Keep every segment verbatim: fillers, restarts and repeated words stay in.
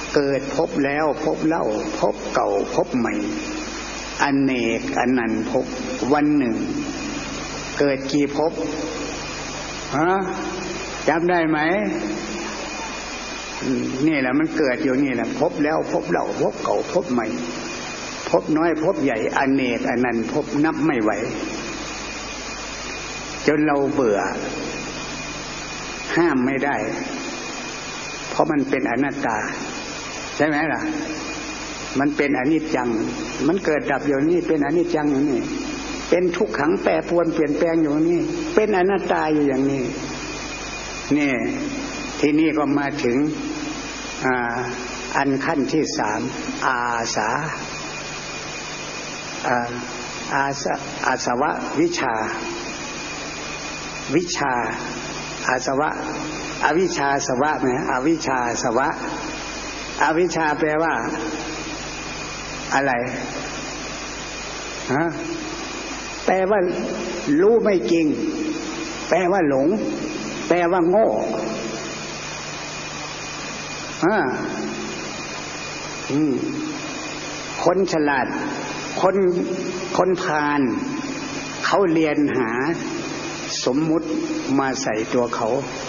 เกิดพบแล้วพบเล่าพบเก่าพบใหม่อเนกอนันต์พบวันหนึ่งเกิดกี่พบฮะจำได้ไหมนี่แหละมันเกิดอยู่นี่แหละพบแล้วพบเล่าพบเก่าพบใหม่พบน้อยพบใหญ่อเนกอนันต์พบนับไม่ไหวจนเราเบื่อห้ามไม่ได้เพราะมันเป็นอนัตตาใช่ไหมล่ะมันเป็นอนิจจังมันเกิดดับอยู่นี่เป็นอนิจจังอยู่นี่เป็นทุกขังแปรปรวนเปลี่ยนแปลงอยู่นี่เป็นอนัตตาอยู่อย่างนี้นี่ที่นี่ก็มาถึงอ่าอันขั้นที่สามอาสาอ่าอาสะอาสวะวิชาวิชาอาสวะอวิชชาสวะไหมอวิชชาสวะอวิชชาแปลว่าอะไรฮะแปลว่ารู้ไม่จริงแปลว่าหลงแปลว่าโง่อ่าอืมคนฉลาดคนคนพาลเขาเรียนหาสมมุติมาใส่ตัวเขา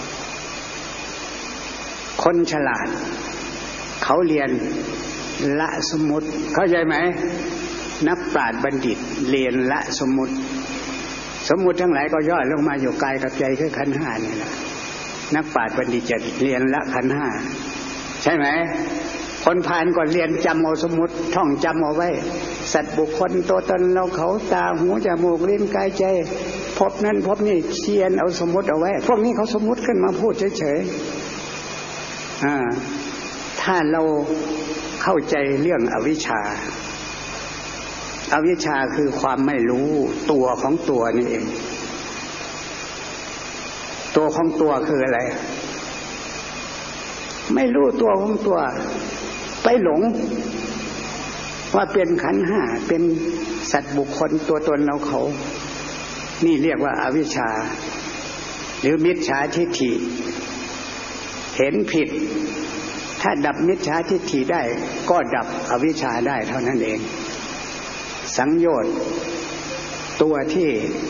คนฉลาดเขาเรียนละสมมุติเข้าใจไหมนักปราชญ์บัณฑิตเรียนละสมมุติสมมุติทั้งหลายก็ย่อลงมาอยู่กายกับใจคือขันธ์ห้านี่แหละนักปราชญ์บัณฑิตจะเรียนละขันธ์ห้าใช่ไหมคนพาลก็เรียนจำเอาสมมุติท่องจำเอาไว้สัตว์บุคคลตัวตนเราเขาตาหูจมูกลิ้นกายใจพบนั้นพบนี่เชียนเอาสมมุติเอาไว้พวกนี้เขาสมมุติขึ้นมาพูดเฉยๆอ่าถ้าเราเข้าใจเรื่องอวิชชาอวิชชาคือความไม่รู้ตัวของตัวนี่เองตัวของตัวคืออะไรไม่รู้ตัวของตัวไปหลงว่าเป็นขันธ์ห้าเป็นสัตว์บุคคลตัวตนเราเขานี่เรียกว่าอวิชชาหรือมิจฉาทิฏฐิเห็นผิดถ้าดับมิจฉาทิฏฐิได้ก็ดับอวิชชาได้เท่านั้นเองสังโยชน์ตัวที่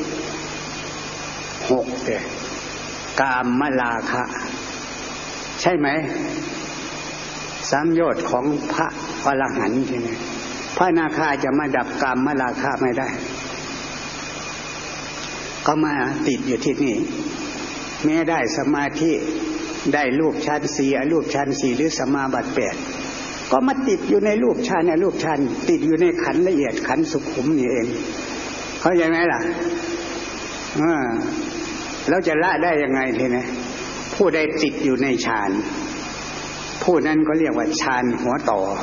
หกเด้กามราคะใช่ไหมสังโยชน์ของพระอรหันต์ที่นี่พระอนาคาจะมาดับกามราคะไม่ได้ก็มาติดอยู่ที่นี่แม้ได้สมาธิได้รูปฌานสี่อรูปฌานสี่หรือสมาบัติแปดก็มาติดอยู่ในรูปฌานในรูปฌานติดอยู่ในขันธ์ละเอียดขันธ์สุขุมนี่เองเข้าใจไหมล่ะอ่าแล้วจะละได้ยังไงทีนี้ผู้ใดติดอยู่ในฌานผู้นั้นก็เรียกว่าฌานหัวต่อ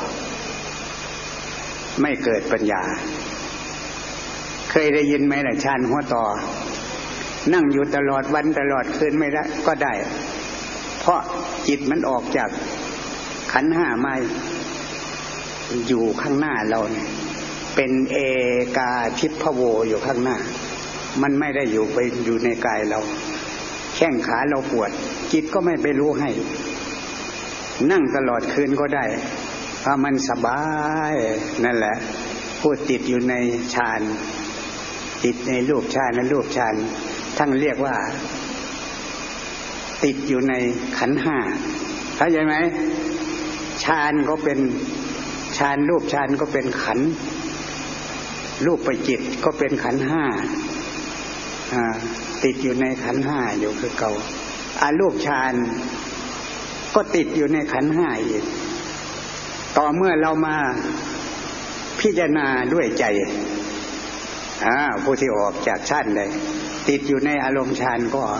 ไม่เกิดปัญญาเคยได้ยินไหมล่ะฌานหัวต่อนั่งอยู่ตลอดวันตลอดคืนไม่ได้ก็ได้เพราะจิตมันออกจากขันธ์ห้ามาอยู่ข้างหน้าเราเนี่ยเป็นเอกาทิพโวอยู่ข้างหน้ามันไม่ได้อยู่ไปอยู่ในกายเราแข้งขาเราปวดจิตก็ไม่ไปรู้ให้นั่งตลอดคืนก็ได้เพราะมันสบายนั่นแหละผู้ติดอยู่ในฌานติดในรูปฌานในรูปฌานทั้งเรียกว่าติดอยู่ในขันธ์ห้าเข้าใจไหมฌานก็เป็นฌานรูปฌานก็เป็นขันธ์รูปจิตก็เป็นขันธ์ห้าติดอยู่ในขันธ์ห้าอยู่คือเก่าอารูปฌานก็ติดอยู่ในขันธ์ห้าอีกต่อเมื่อเรามาพิจารณาด้วยใจอ่าผู้ที่ออกจากฌานได้ติดอยู่ในอารมณ์ฌานก็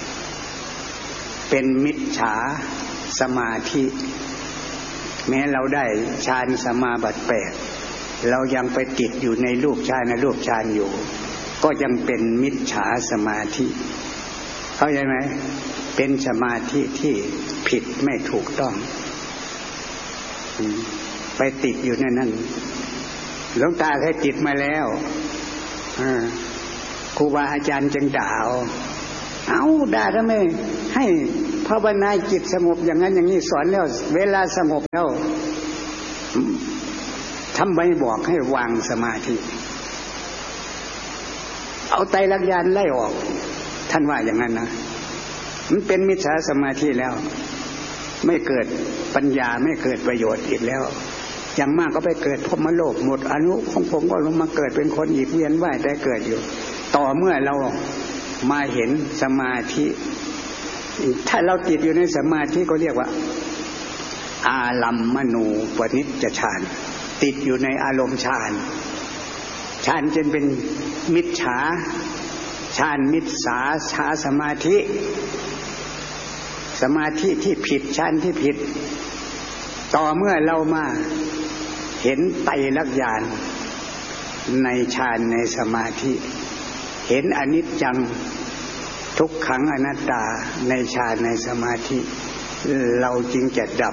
เป็นมิจฉาสมาธิแม้เราได้ฌานสมาบัติแปดเรายังไปติดอยู่ในรูปฌานในรูปฌานอยู่ก็ยังเป็นมิจฉาสมาธิเข้าใจไหมเป็นสมาธิที่ผิดไม่ถูกต้องไปติดอยู่ในนั้นหลวงตาเคยติดมาแล้วครูบาอาจารย์จึงด่าเอาเอาด่าทำไมให้ภาวนาจิตสงบอย่างนั้นอย่างนี้สอนแล้วเวลาสงบแล้วทำไมบอกให้วางสมาธิเอาไตรลักษณ์ญาณไล่ออกท่านว่าอย่างนั้นนะมันเป็นมิจฉาสมาธิแล้วไม่เกิดปัญญาไม่เกิดประโยชน์อีกแล้วอย่างมากก็ไปเกิดพรหมโลกหมดอายุของผมก็ลงมาเกิดเป็นคนอีกเวียนว่ายแต่เกิดอยู่ต่อเมื่อเรามาเห็นสมาธิถ้าเราติดอยู่ในสมาธิก็เรียกว่าอารัมมณูปนิจจฌานติดอยู่ในอารมณ์ฌานฌานจึงเป็นมิจฉาฌานมิจฉาฌาสมาธิสมาธิที่ผิดฌานที่ผิดต่อเมื่อเรามาเห็นไตรลักษณ์ญาณในฌานในสมาธิเห็นอนิจจังทุกขังอนัตตาในฌานในสมาธิเราจึงจะดับ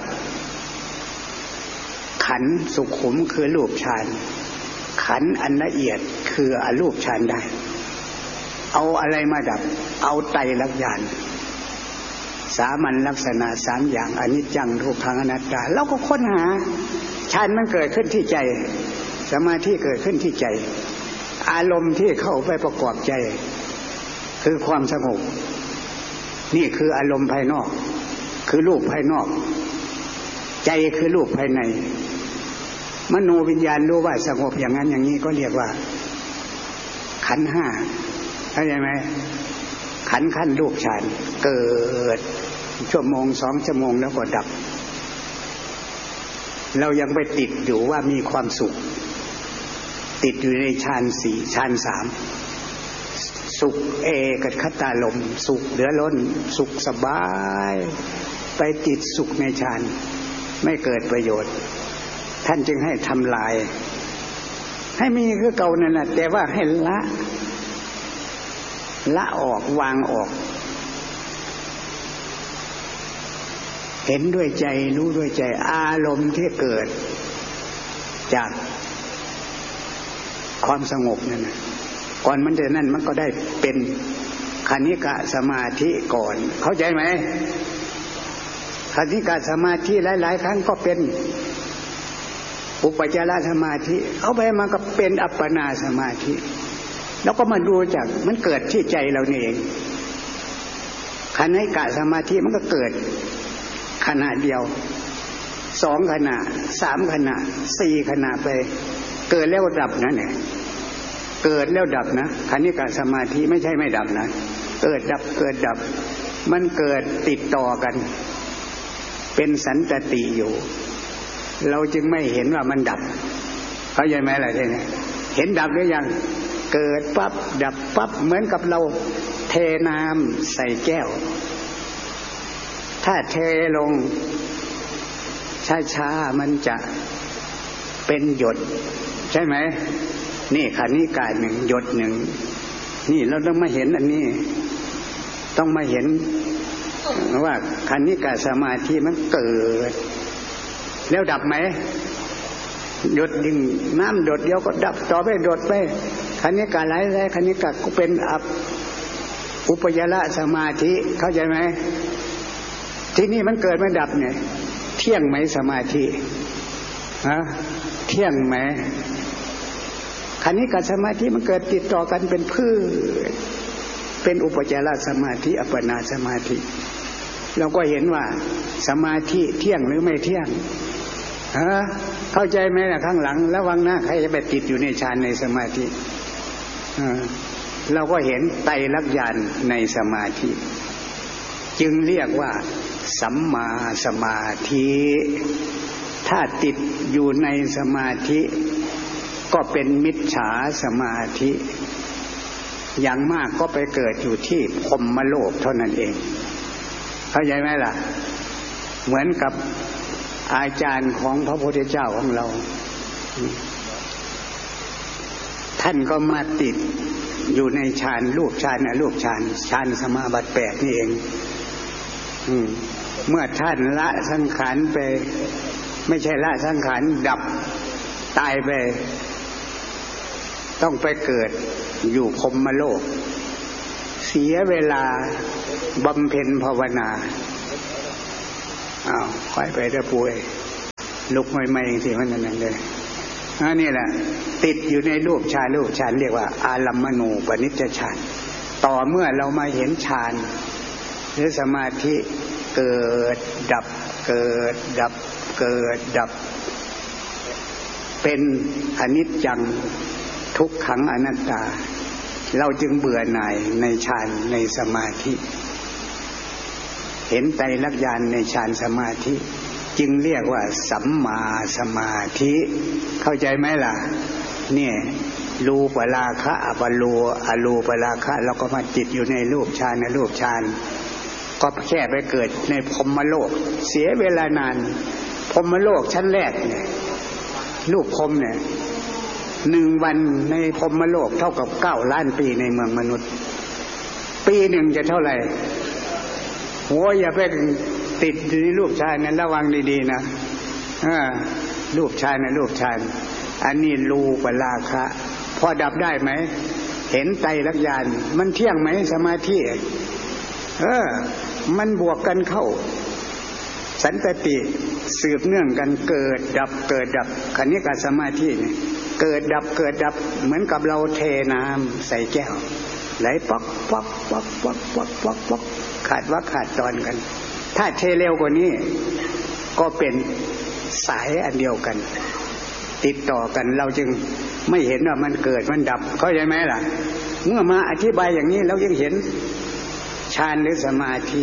ขันธ์สุขุมคือรูปฌานขันธ์อันละเอียดคืออรูปฌานได้เอาอะไรมาดับเอาไตรลักษณ์ญาณสามัญลักษณะสามอย่างอนิจจังทุกขังอนัตตาเราก็ค้นหาฌานมันเกิดขึ้นที่ใจสมาธิเกิดขึ้นที่ใจอารมณ์ที่เข้าไปประกอบใจคือความสงบนี่คืออารมณ์ภายนอกคือรูปภายนอกใจคือรูปภายในมโนวิญญาณรู้ว่าสงบอย่างนั้นอย่างนี้ก็เรียกว่าขันธ์ห้าเข้าใจไหมขันธ์ขั้นรูปฌานเกิดชั่วโมงสองชั่วโมงแล้วก็ดับเรายังไปติดอยู่ว่ามีความสุขติดอยู่ในฌานสี่ฌานสามสุขเอกัคตารมณ์สุขเหลือล้นสุขสบายไปติดสุขในฌานไม่เกิดประโยชน์ท่านจึงให้ทำลายให้มีคือเก่านั่นแหละแต่ว่าให้ละละออกวางออกเห็นด้วยใจรู้ด้วยใจอารมณ์ที่เกิดจากความสงบนั่นนะก่อนมันจะนั่นมันก็ได้เป็นคณิกะสมาธิก่อนเข้าใจไหมคณิกะสมาธิหลายๆครั้งก็เป็นอุปจารสมาธิเอาไปมาก็เป็นอัปปนาสมาธิแล้วก็มาดูจากมันเกิดที่ใจเรานี่เองคณิกะสมาธิมันก็เกิดขณะเดียวสองขณะสามขณะสี่ขณะไปเกิดแล้วดับนะเนี่ยเกิดแล้วดับนะคณิกะสมาธิไม่ใช่ไม่ดับนะเกิดดับเกิดดับมันเกิดติดต่อกันเป็นสันตติอยู่เราจึงไม่เห็นว่ามันดับเข้าใจไหมล่ะทีนี้เห็นดับหรือยังเกิดปั๊บดับปั๊บเหมือนกับเราเทน้ำใส่แก้วถ้าเทลงช้าๆมันจะเป็นหยดใช่ไหมนี่คณิกะหนึ่งหยดหนึ่งนี่เราต้องมาเห็นอันนี้ต้องมาเห็นว่าคณิกะสมาธิมันเกิดแล้วดับไหมหยดดิ่งน้ำหยดเดียวก็ดับต่อไปหยดไปคณิกะหลายๆคณิกะก็เป็นอัปอุปยละสมาธิเข้าใจไหมที่นี่มันเกิดมันดับเนี่ยเที่ยงไหมสมาธิฮะเที่ยงไหมคณิกะสมาธิมันเกิดติดต่อกันเป็นพืชเป็นอุปจารสมาธิอัปปนาสมาธิเราก็เห็นว่าสมาธิเที่ยงหรือไม่เที่ยงฮะเข้าใจไหมล่ะข้างหลังระวังนะใครจะไปติดอยู่ในฌานในสมาธิเราก็เห็นไตรลักษณ์ญาณในสมาธิจึงเรียกว่าสัมมาสมาธิถ้าติดอยู่ในสมาธิก็เป็นมิจฉาสมาธิอย่างมากก็ไปเกิดอยู่ที่พรหมโลกเท่านั้นเองเข้าใจไหมล่ะเหมือนกับอาจารย์ของพระพุทธเจ้าของเราท่านก็มาติดอยู่ในฌานรูปฌานนะรูปฌานฌานสมาบัติแปดนี่เองเมื่อท่านละสังขารไปไม่ใช่ละสังขารดับตายไปต้องไปเกิดอยู่พรหมโลกเสียเวลาบำเพ็ญภาวนาอ้าวค่อยไปเด้อป่วยลุกใหม่ๆที่มันนั่นเลยอันนี้แหละติดอยู่ในรูปฌานรูปฌานเรียกว่าอารัมมณูปนิจจฌานต่อเมื่อเรามาเห็นฌานหรือสมาธิเกิดดับเกิดดับเกิดดับเป็นอนิจจังทุกขังอนัตตาเราจึงเบื่อหน่ายในฌานในสมาธิเห็นไตรลักษณ์ญาณในฌานสมาธิจึงเรียกว่าสัมมาสมาธิเข้าใจไหมล่ะเนี่ยรูปราคะอปรูอรูปราคะเราก็มาติดอยู่ในรูปฌานในรูปฌานก็แค่ไปเกิดในพรหมโลกเสียเวลานานพรหมโลกชั้นแรกเนี่ยรูปพรหมเนี่ยหนึ่งวันในพรหมโลกเท่ากับเก้าล้านปีในเมืองมนุษย์ปีหนึ่งจะเท่าไหร่โหอย่าไปติดอยู่ในรูปฌานนั้นระวังดีๆนะรูปฌานนะรูปฌานอันนี้รูปราคะพอดับได้ไหมเห็นไตรลักษณ์ญาณมันเที่ยงไหมสมาธิเออมันบวกกันเข้าสันตติสืบเนื่องกันเกิดดับเกิดดับคณิกาสมาธิเนี่ยเกิดดับเกิดดับเหมือนกับเราเทน้ำใส่แก้วไหลป๊อกป๊อกป๊อกป๊อกป๊อกป๊อกป๊อกขาดว่าขาดตอนกันถ้าเทเร็วกว่านี้ก็เป็นสายอันเดียวกันติดต่อกันเราจึงไม่เห็นว่ามันเกิดมันดับเข้าใจไหมล่ะเมื่อมาอธิบายอย่างนี้เราจึงเห็นฌานหรือสมาธิ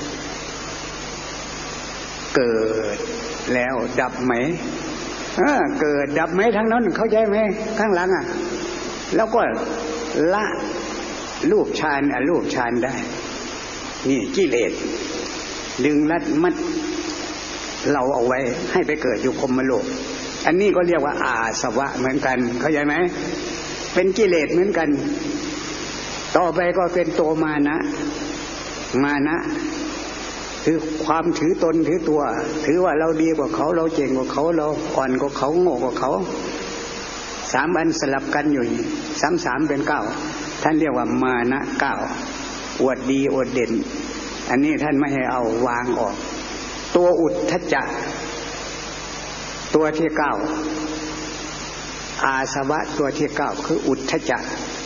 เกิดแล้วดับไหมเออเกิดดับไหมทั้งนั้นเข้าใจไหมข้างหลังอ่ะแล้วก็ละรูปฌานอรูปฌานได้นี่กิเลสดึงรัดมัดเราเอาไว้ให้ไปเกิดอยู่พรหมโลกอันนี้ก็เรียกว่าอาสวะเหมือนกันเข้าใจไหมเป็นกิเลสเหมือนกันต่อไปก็เป็นโตมานะมานะคือความถือตนถือตัวถือว่าเราดีกว่าเขาเราเก่งกว่าเขาเราอ่อนกว่าเขาโง่กว่าเขาสามอันสลับกันอยู่สามสามเป็นเก้าท่านเรียกว่ามานะเก้าอวดดีอวดเด่นอันนี้ท่านไม่ให้เอาวางออกตัวอุทธัจจะตัวที่เก้าอาสวะตัวที่เก้าคืออุทธัจจะ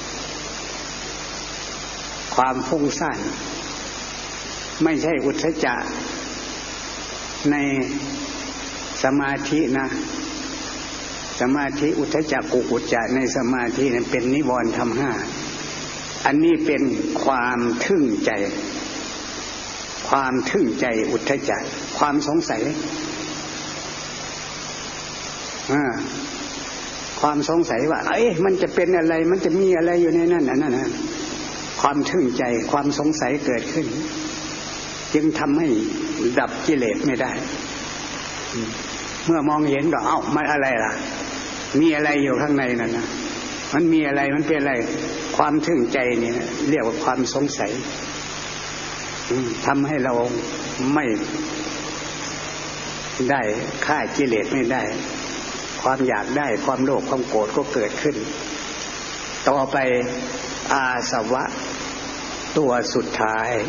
ความฟุ้งซ่านไม่ใช่อุทธัจจะในสมาธินะสมาธิอุทธัจจะกุกุจจะในสมาธินั้นเป็นนิวรณ์ธรรมห้าอันนี้เป็นความทึ่งใจความทึ่งใจอุทธัจจะความสงสัยความสงสัยว่าเอ๊ะมันจะเป็นอะไรมันจะมีอะไรอยู่ในนั้นน่ะนั่นนะความทึ่งใจความสงสัยเกิดขึ้นจึงทำให้ดับกิเลสไม่ได้เมื่อมองเห็นก็เอ้ามันอะไรล่ะมีอะไรอยู่ข้างในนั่นนะมันมีอะไรมันเป็นอะไรความทึ่งใจนี่เรียกว่าความสงสัยทำให้เราไม่ได้ฆ่ากิเลสไม่ได้ความอยากได้ความโลภความโกรธก็เกิดขึ้นต่อไปอาสวะตัวสุดท้าย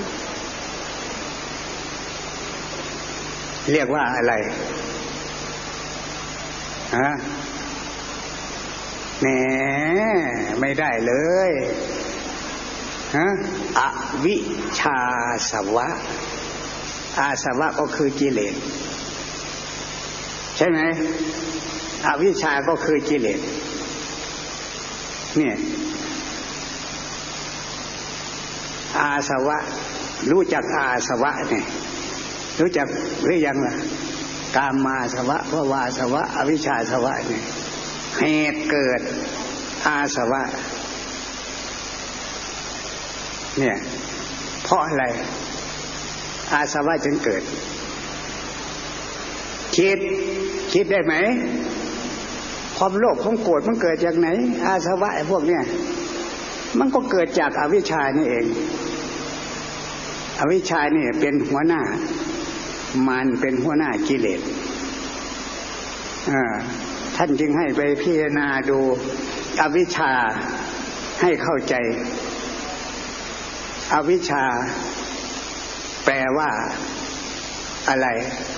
เรียกว่าอะไรฮะแหมไม่ได้เลยฮะอวิชชาสวะอาสวะก็คือกิเลสใช่ไหมอวิชชาก็คือกิเลสเนี่ยอาสวะรู้จักอาสวะเนี่ยรู้จักหรือยังล่ะกามมาสวะภวาสวะอวิชชาสวะเนี่ยเหตุเกิดอาสวะเนี่ยเพราะอะไรอาสวะจึงเกิดคิดคิดได้ไหมความโลภความโกรธมันเกิดจากไหนอาสวะไอ้พวกเนี้ยมันก็เกิดจากอวิชชานี่เองอวิชชานี่เป็นหัวหน้ามันเป็นหัวหน้ากิเลสท่านจึงให้ไปพิจารณาดูอวิชชาให้เข้าใจอวิชชาแปลว่าอะไร